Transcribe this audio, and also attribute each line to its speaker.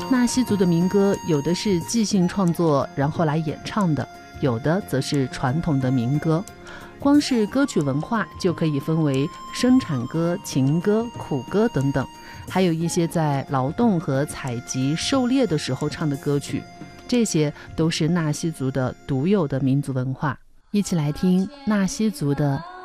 Speaker 1: 纳西族的民歌有的是即兴创作然后来演唱的，有的则是传统的民歌。光是歌曲文化就可以分为生产歌、情歌、苦歌等等，还有一些在劳动和采集狩猎的时候唱的歌曲，这些都是纳西族的独有的民族文化。一起来听纳西族的